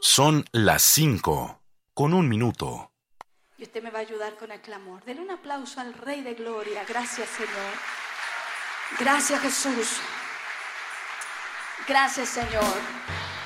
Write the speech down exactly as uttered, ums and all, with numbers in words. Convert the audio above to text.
Son las cinco, con un minuto. Y usted me va a ayudar con el clamor. Dele un aplauso al Rey de Gloria. Gracias, Señor. Gracias, Jesús. Gracias, Señor.